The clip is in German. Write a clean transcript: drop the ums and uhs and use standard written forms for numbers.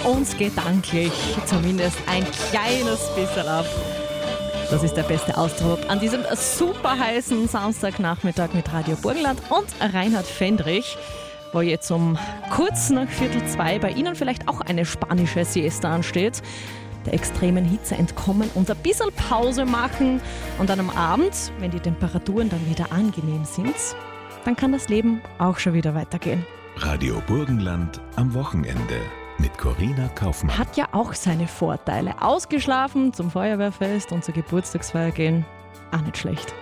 uns gedanklich zumindest ein kleines bisschen ab. Das ist der beste Ausdruck an diesem super heißen Samstagnachmittag mit Radio Burgenland und Reinhard Fendrich, wo jetzt um kurz nach 1:45 bei Ihnen vielleicht auch eine spanische Siesta ansteht. Der extremen Hitze entkommen und ein bisschen Pause machen und dann am Abend, wenn die Temperaturen dann wieder angenehm sind, dann kann das Leben auch schon wieder weitergehen. Radio Burgenland am Wochenende mit Corinna Kaufmann. Hat ja auch seine Vorteile. Ausgeschlafen, zum Feuerwehrfest und zur Geburtstagsfeier gehen, auch nicht schlecht.